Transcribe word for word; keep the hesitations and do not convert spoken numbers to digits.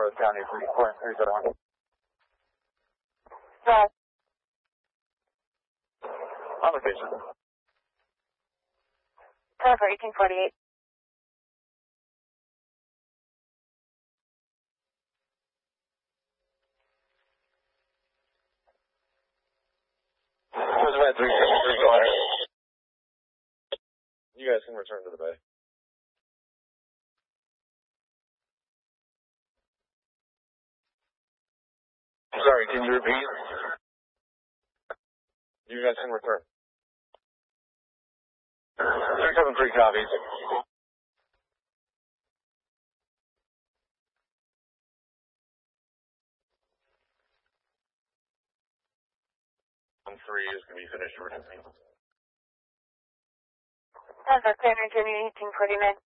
North County, three seven one. Yes. On location. Cover eighteen forty-eight. three seven three, go ahead. You guys can return to the bay. Sorry, can you repeat? You guys can return. three seven three copies. One three is going to be finished emergency. Cover clear Jimmy eighteen forty-nine.